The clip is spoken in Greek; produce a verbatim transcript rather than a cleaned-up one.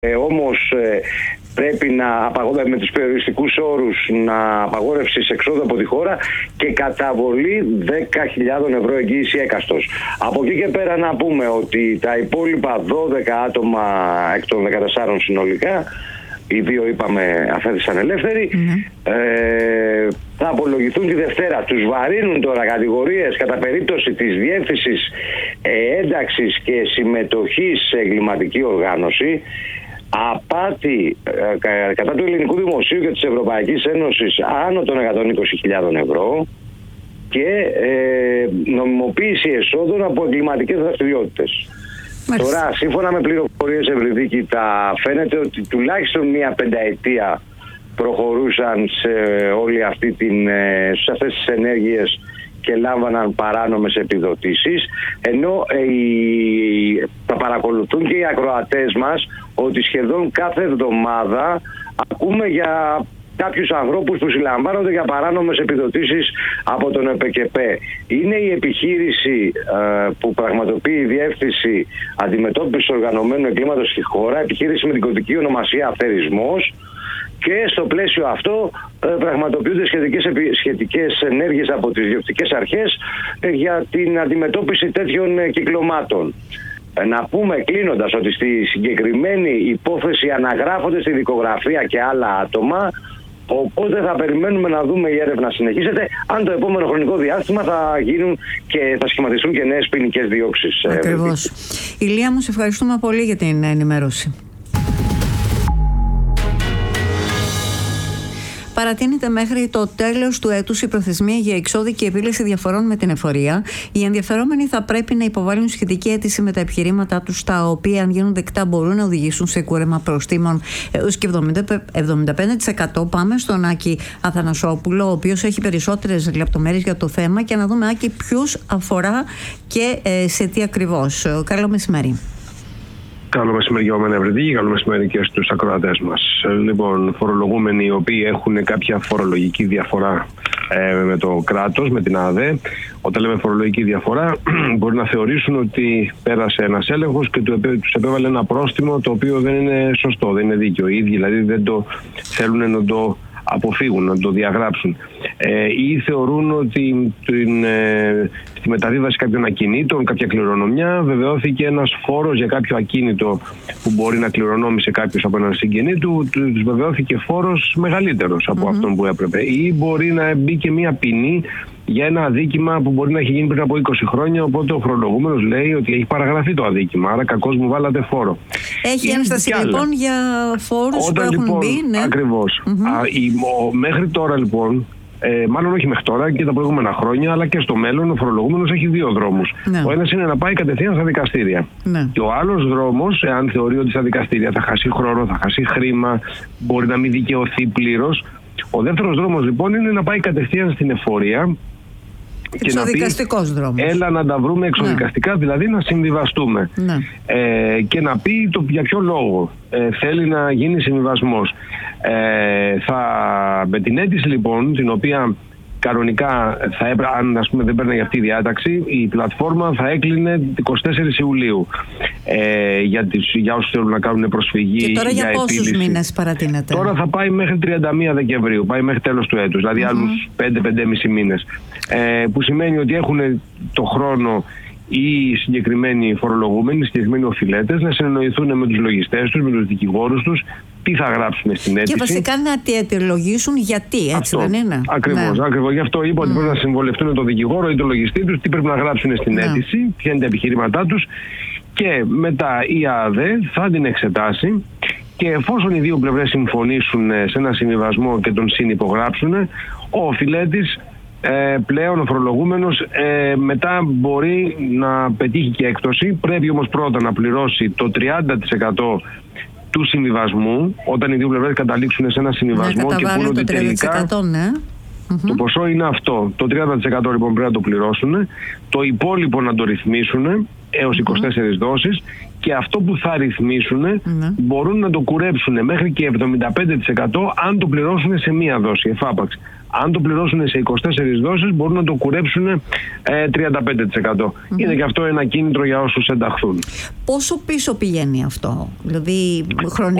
Ε, όμως ε, πρέπει να απαγορεύει με τους περιοριστικούς όρους να απαγόρευσεις εξόδου από τη χώρα και καταβολή δέκα χιλιάδες ευρώ εγγύηση έκαστος. Από εκεί και πέρα να πούμε ότι τα υπόλοιπα δώδεκα άτομα εκ των δεκατεσσάρων συνολικά, οι δύο είπαμε αφέθησαν ελεύθεροι, mm-hmm. ε, θα απολογηθούν τη Δευτέρα. Τους βαρύνουν τώρα κατηγορίες κατά περίπτωση της διεύθυνσης ε, ένταξης και συμμετοχής σε εγκληματική οργάνωση, απάτη ε, κατά του ελληνικού δημοσίου και της Ευρωπαϊκής Ένωσης άνω των εκατόν είκοσι χιλιάδες ευρώ και ε, νομιμοποίηση εσόδων από εγκληματικές δραστηριότητες. Μάλιστα. Τώρα, σύμφωνα με πληροφορίες Ευρυδίκητα, φαίνεται ότι τουλάχιστον μία πενταετία προχωρούσαν σε όλη αυτή την, σε αυτές τις ενέργειες και λάμβαναν παράνομες επιδοτήσεις, ενώ ε, οι, θα παρακολουθούν και οι ακροατές μας ότι σχεδόν κάθε εβδομάδα ακούμε για κάποιους ανθρώπους που συλλαμβάνονται για παράνομες επιδοτήσεις από τον ΕΠΚΕΠΕ. Είναι η επιχείρηση ε, που πραγματοποιεί η Διεύθυνση Αντιμετώπισης Οργανωμένου Εγκλήματος στη χώρα, επιχείρηση με την κωδική ονομασία Αφαιρισμός, και στο πλαίσιο αυτό ε, πραγματοποιούνται σχετικές, σχετικές ενέργειες από τις διοκτικές αρχές ε, για την αντιμετώπιση τέτοιων ε, κυκλωμάτων. Ε, να πούμε κλείνοντας ότι στη συγκεκριμένη υπόθεση αναγράφονται στη δικογραφία και άλλα άτομα, οπότε θα περιμένουμε να δούμε, η έρευνα συνεχίζεται, αν το επόμενο χρονικό διάστημα θα γίνουν και θα σχηματιστούν και νέες ποινικές διώξεις. Ακριβώς. Ηλία μου, σε ευχαριστούμε πολύ για την ενημέρωση. Παρατείνεται μέχρι το τέλος του έτους η προθεσμία για εξώδικη επίλυση διαφορών με την εφορία. Οι ενδιαφερόμενοι θα πρέπει να υποβάλουν σχετική αίτηση με τα επιχειρήματά τους, τα οποία, αν γίνουν δεκτά, μπορούν να οδηγήσουν σε κούρεμα προστίμων έως και εβδομήντα πέντε τοις εκατό. Πάμε στον Άκη Αθανασόπουλο, ο οποίος έχει περισσότερες λεπτομέρειες για το θέμα, και να δούμε, Άκη, ποιους αφορά και ε, σε τι ακριβώς. Καλό μεσημέρι. Καλό μεσημέρι για μένα, Ευρυδίκη, καλό μεσημέρι και στους ακροατές μας. Λοιπόν, φορολογούμενοι οι οποίοι έχουν κάποια φορολογική διαφορά ε, με το κράτος, με την ΑΔΕ, όταν λέμε φορολογική διαφορά, μπορεί να θεωρήσουν ότι πέρασε ένας έλεγχος και τους επέβαλε ένα πρόστιμο το οποίο δεν είναι σωστό, δεν είναι δίκαιο. Οι ίδιοι δηλαδή δεν το θέλουν να το αποφύγουν, να το διαγράψουν. Ε, ή θεωρούν ότι την, ε, στη μεταβίβαση κάποιων ακινήτων, κάποια κληρονομιά, βεβαιώθηκε ένας φόρος για κάποιο ακίνητο που μπορεί να κληρονόμησε κάποιος από έναν συγγενή του, τους βεβαιώθηκε φόρος μεγαλύτερος από mm-hmm. αυτόν που έπρεπε. Ή μπορεί να μπει και μία ποινή για ένα αδίκημα που μπορεί να έχει γίνει πριν από είκοσι χρόνια, οπότε ο φορολογούμενος λέει ότι έχει παραγραφεί το αδίκημα, άρα κακώς μου βάλατε φόρο. Έχει ένσταση λοιπόν για φόρους Όταν, που έχουν λοιπόν, μπει, ναι. Ακριβώς. Mm-hmm. Α, η, ο, μέχρι τώρα λοιπόν, ε, μάλλον όχι μέχρι τώρα και τα προηγούμενα χρόνια, αλλά και στο μέλλον, ο φορολογούμενος έχει δύο δρόμους. Ναι. Ο ένας είναι να πάει κατευθείαν στα δικαστήρια. Ναι. Και ο άλλος δρόμος, εάν θεωρεί ότι στα δικαστήρια θα χάσει χρόνο, θα χάσει χρήμα, μπορεί να μην δικαιωθεί πλήρως. Ο δεύτερος δρόμος λοιπόν είναι να πάει κατευθείαν στην εφορία. Εξοδικαστικός δρόμος. Έλα να τα βρούμε εξοδικαστικά, ναι. Δηλαδή να συμβιβαστούμε. Ναι. Ε, και να πει το, για ποιο λόγο ε, θέλει να γίνει συμβιβασμός. Ε, θα, με την αίτηση λοιπόν, την οποία κανονικά θα έπρεπε, αν ας πούμε δεν παίρνει αυτή η διάταξη, η πλατφόρμα θα έκλεινε εικοστή τέταρτη Ιουλίου ε, για, τις, για όσους θέλουν να κάνουν προσφυγή. Και τώρα για, για πόσους επίλυση. Μήνες παρατείνεται? Τώρα θα πάει μέχρι τριάντα μία Δεκεμβρίου, πάει μέχρι τέλος του έτους, δηλαδή mm-hmm. άλλους πέντε με πέντε και μισό μήνες. Ε, που σημαίνει ότι έχουν το χρόνο οι συγκεκριμένοι φορολογούμενοι, οι συγκεκριμένοι οφειλέτες να συνεννοηθούν με τους λογιστές τους, με τους δικηγόρους τους, τι θα γράψουν στην αίτηση. Και βασικά να τη αιτιολογήσουν γιατί, έτσι αυτό, δεν είναι? Ακριβώς, ναι. ακριβώς. Γι' αυτό είπα mm. ότι πρέπει να συμβολευτούν τον δικηγόρο ή τον λογιστή τους, τι πρέπει να γράψουν στην ναι. αίτηση, ποια είναι τα επιχειρήματά τους, και μετά η ΑΔΕ θα την εξετάσει. Και εφόσον οι δύο πλευρές συμφωνήσουν σε ένα συμβιβασμό και τον συνυπογράψουν, ο οφειλέτης Ε, πλέον ο φορολογούμενος ε, μετά μπορεί να πετύχει και έκπτωση. Πρέπει όμως πρώτα να πληρώσει το τριάντα τοις εκατό του συμβιβασμού, όταν οι δύο πλευρές καταλήξουν σε ένα συμβιβασμό και πούνε ότι τελικά ναι. το ποσό είναι αυτό. Το τριάντα τοις εκατό λοιπόν πρέπει να το πληρώσουν, το υπόλοιπο να το ρυθμίσουν έως είκοσι τέσσερις mm-hmm. δόσεις, και αυτό που θα ρυθμίσουν mm-hmm. μπορούν να το κουρέψουν μέχρι και εβδομήντα πέντε τοις εκατό αν το πληρώσουν σε μία δόση εφάπαξ. Αν το πληρώσουν σε είκοσι τέσσερις δόσεις μπορούν να το κουρέψουν ε, τριάντα πέντε τοις εκατό. Mm-hmm. Είναι και αυτό ένα κίνητρο για όσους ενταχθούν. Πόσο πίσω πηγαίνει αυτό, δηλαδή χρονικά?